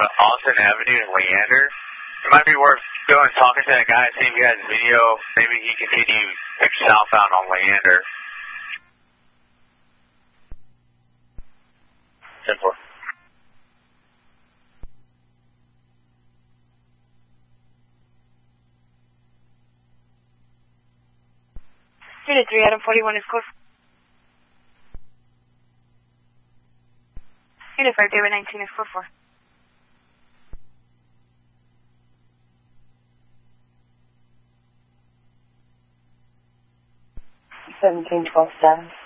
Austin Avenue and Leander. It might be worth going and talking to that guy, see if he has a video. Maybe he can get you southbound on Leander. 10-4. Unit 3, Adam 41 is close. Unit 5, David 19 is close 4. 17-12 status.